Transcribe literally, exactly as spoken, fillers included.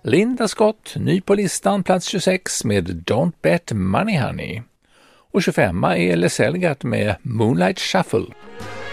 Linda Scott, ny på listan, plats tjugosex med Don't Bet Money Honey. Och tjugofemma är Les Elgart med Moonlight Shuffle.